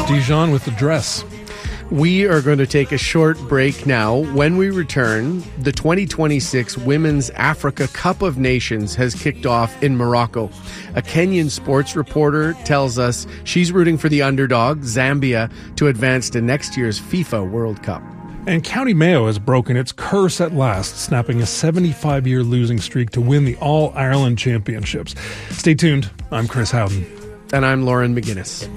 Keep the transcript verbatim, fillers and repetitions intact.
Dijon with the dress. We are going to take a short break now. When we return, the twenty twenty-six Women's Africa Cup of Nations has kicked off in Morocco. A Kenyan sports reporter tells us she's rooting for the underdog, Zambia, to advance to next year's FIFA World Cup. And County Mayo has broken its curse at last, snapping a seventy-five-year losing streak to win the All-Ireland Championships. Stay tuned. I'm Chris Howden. And I'm Lauren McGinnis.